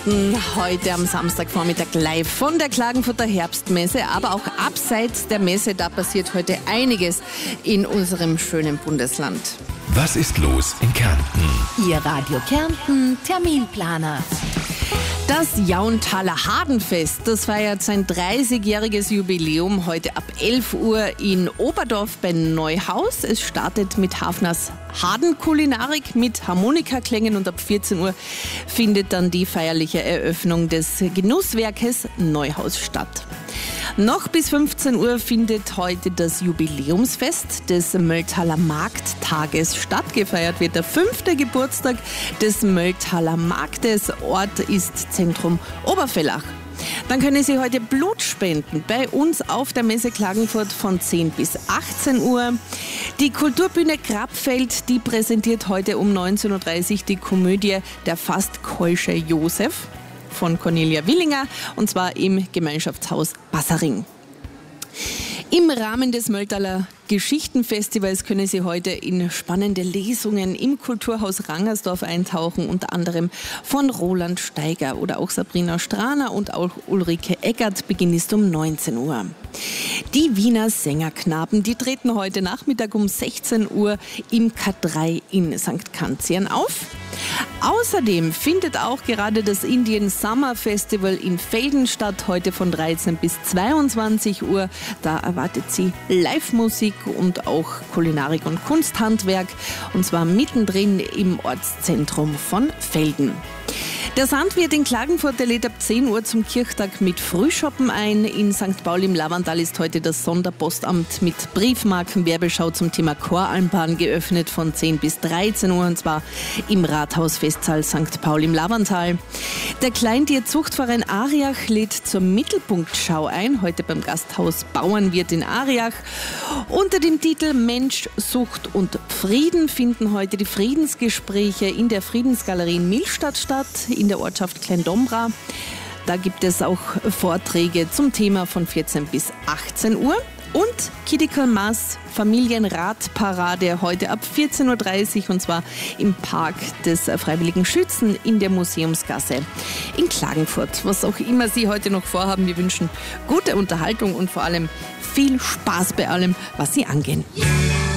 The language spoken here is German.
Heute am Samstagvormittag live von der Klagenfurter Herbstmesse, aber auch abseits der Messe, da passiert heute einiges in unserem schönen Bundesland. Was ist los in Kärnten? Ihr Radio Kärnten Terminplaner. Das Jauntaler Hadenfest, das feiert sein 30-jähriges Jubiläum heute ab 11 Uhr in Oberdorf bei Neuhaus. Es startet mit Hafners Hadenkulinarik mit Harmonikaklängen und ab 14 Uhr findet dann die feierliche Eröffnung des Genusswerkes Neuhaus statt. Noch bis 15 Uhr findet heute das Jubiläumsfest des Mölltaler Markttages statt. Gefeiert wird der 5. Geburtstag des Mölltaler Marktes. Ort ist Zentrum Obervellach. Dann können Sie heute Blut spenden bei uns auf der Messe Klagenfurt von 10 bis 18 Uhr. Die Kulturbühne Grabfeld, die präsentiert heute um 19.30 Uhr die Komödie Der fast keusche Josef von Cornelia Willinger, und zwar im Gemeinschaftshaus Bassaring. Im Rahmen des Mölltaler Geschichtenfestivals können Sie heute in spannende Lesungen im Kulturhaus Rangersdorf eintauchen, unter anderem von Roland Steiger oder auch Sabrina Strahner und auch Ulrike Eckert. Beginn ist um 19 Uhr. Die Wiener Sängerknaben, die treten heute Nachmittag um 16 Uhr im K3 in St. Kanzian auf. Außerdem findet auch gerade das Indian Summer Festival in Velden statt, heute von 13 bis 22 Uhr. Da erwartet Sie Live-Musik und auch Kulinarik und Kunsthandwerk, und zwar mittendrin im Ortszentrum von Velden. Der Sandwirt in Klagenfurt, der lädt ab 10 Uhr zum Kirchtag mit Frühschoppen ein. In St. Paul im Lavandal ist heute das Sonderpostamt mit Briefmarken-Werbeschau zum Thema Choralmbahn geöffnet von 10 bis 13 Uhr, und zwar im Rathausfestsaal St. Paul im Lavandal. Der Kleintierzuchtverein Ariach lädt zur Mittelpunktschau ein, heute beim Gasthaus Bauernwirt in Ariach. Unter dem Titel Mensch, Sucht und Frieden finden heute die Friedensgespräche in der Friedensgalerie in Millstatt statt, in der Ortschaft Kleindombra. Da gibt es auch Vorträge zum Thema von 14 bis 18 Uhr. Und Kidical Mass Familienradparade heute ab 14.30 Uhr, und zwar im Park des Freiwilligen Schützen in der Museumsgasse in Klagenfurt. Was auch immer Sie heute noch vorhaben, wir wünschen gute Unterhaltung und vor allem viel Spaß bei allem, was Sie angehen.